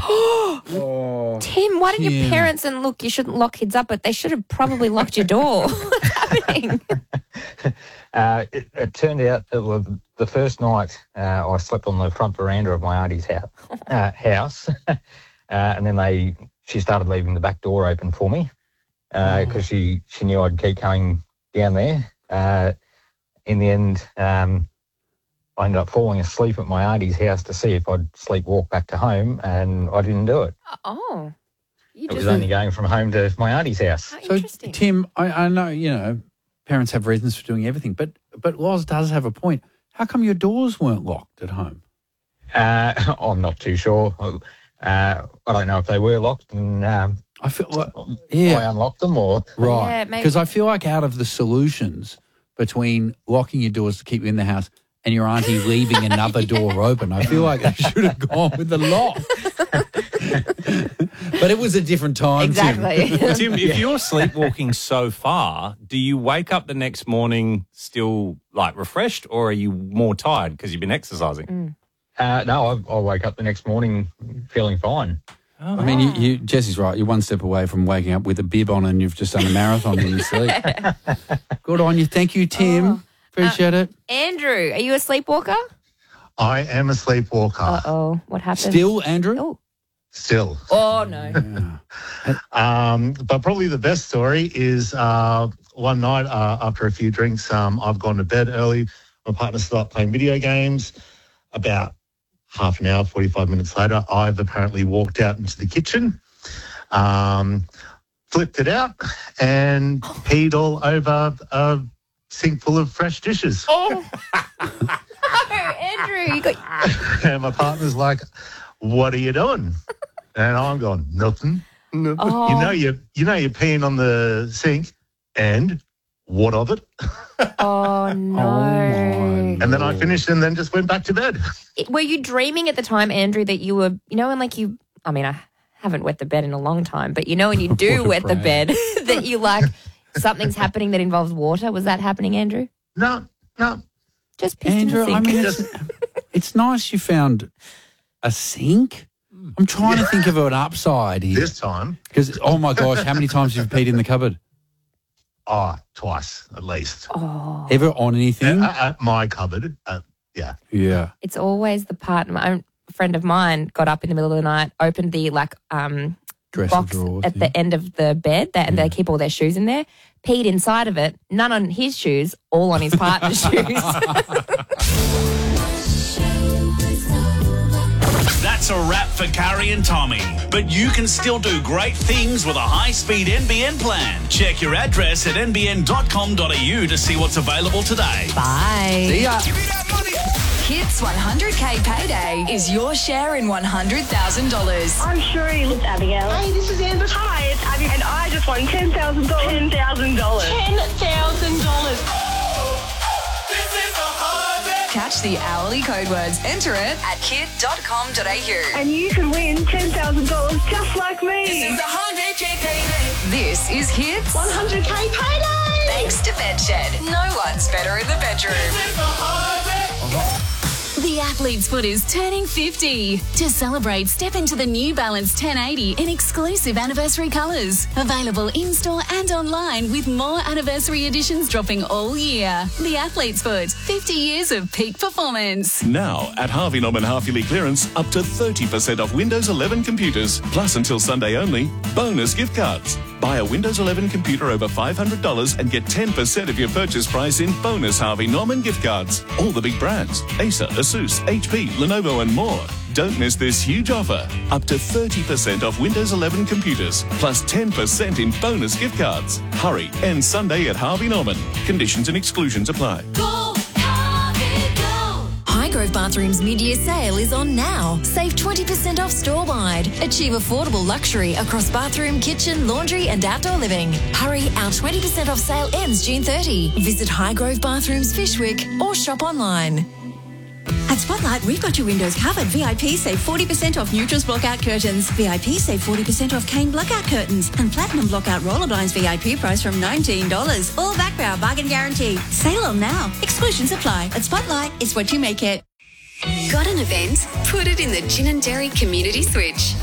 Oh, Tim, why didn't your Tim. parents, and look, you shouldn't lock kids up, but they should have probably locked your door. What's happening? It turned out that the first night I slept on the front veranda of my auntie's house, and then she started leaving the back door open for me because she knew I'd keep coming down there. In the end, I ended up falling asleep at my auntie's house to see if I'd sleepwalk back to home, and I didn't do it. Oh. It was only going from home to my auntie's house. How So, interesting. Tim, I know, parents have reasons for doing everything, but Loz does have a point. How come your doors weren't locked at home? I'm not too sure. I don't know if they were locked and I feel like, I unlocked them or... Yeah, right. maybe. Because I feel like out of the solutions between locking your doors to keep you in the house and your auntie leaving another door open, I feel like they should have gone with the lock. But it was a different time, Exactly. Tim, if you're sleepwalking so far, do you wake up the next morning still like refreshed, or are you more tired because you've been exercising? No, I wake up the next morning feeling fine. Tim. I mean, Jesse's right. You're one step away from waking up with a bib on and you've just done a marathon in your sleep. Good on you. Thank you, Tim. Appreciate it. Andrew, are you a sleepwalker? I am a sleepwalker. Uh-oh. What happened? Still, Andrew? Oh. Still. Oh, no. But probably the best story is one night after a few drinks, I've gone to bed early. My partner started playing video games. About half an hour, 45 minutes later, I've apparently walked out into the kitchen, flipped it out, and peed all over a sink full of fresh dishes. Oh. No, Andrew, you got... And my partner's like, "What are you doing?" And I'm going, "Nothing." Oh. you're peeing on the sink, and what of it? Oh, no. Oh, And then I finished and then just went back to bed. Were you dreaming at the time, Andrew, that you were, I haven't wet the bed in a long time, but when you do What a wet the brag. bed, that you something's happening that involves water. Was that happening, Andrew? No. Just pissed in the Andrew, sink. I mean, it's nice you found a sink. I'm trying to think of an upside here. This time, Because, oh my gosh, how many times have you peed in the cupboard? twice at least. Oh. Ever on anything? At my cupboard, yeah. Yeah. It's always the part. A friend of mine got up in the middle of the night, opened the Dresser box drawer at thing. the end of the bed, and they keep all their shoes in there. Peed inside of it, none on his shoes, all on his partner's shoes. That's a wrap for Carrie and Tommy. But you can still do great things with a high-speed NBN plan. Check your address at nbn.com.au to see what's available today. Bye. See ya. Hits 100K Payday is your share in $100,000. I'm Shuri. It's Abigail. Hey, this is Amber. Hi, it's Abby, and I just won $10,000. $10,000. $10,000. Catch the hourly code words. Enter it at kid.com.au. And you can win $10,000 just like me. This is 100K Payday. This is Hits 100K payday. thanks to Bedshed. No one's better in the bedroom. The Athlete's Foot is turning 50. To celebrate, step into the New Balance 1080 in exclusive anniversary colours. Available in-store and online with more anniversary editions dropping all year. The Athlete's Foot, 50 years of peak performance. Now, at Harvey Norman half-yearly clearance, up to 30% off Windows 11 computers. Plus, until Sunday only, bonus gift cards. Buy a Windows 11 computer over $500 and get 10% of your purchase price in bonus Harvey Norman gift cards. All the big brands, Acer, Asus, HP, Lenovo and more. Don't miss this huge offer. Up to 30% off Windows 11 computers, plus 10% in bonus gift cards. Hurry, end Sunday at Harvey Norman. Conditions and exclusions apply. Highgrove Bathrooms mid-year sale is on now. Save 20% off store-wide. Achieve affordable luxury across bathroom, kitchen, laundry and outdoor living. Hurry, our 20% off sale ends June 30. Visit Highgrove Bathrooms Fishwick or shop online. At Spotlight, we've got your windows covered. VIP save 40% off Neutrals blockout curtains. VIP save 40% off Kane blackout curtains. And Platinum blockout roller blinds VIP price from $19. All back by our bargain guarantee. Sale on now. Exclusions apply. At Spotlight, it's what you make it. Got an event? Put it in the Gin and Dairy Community Switch.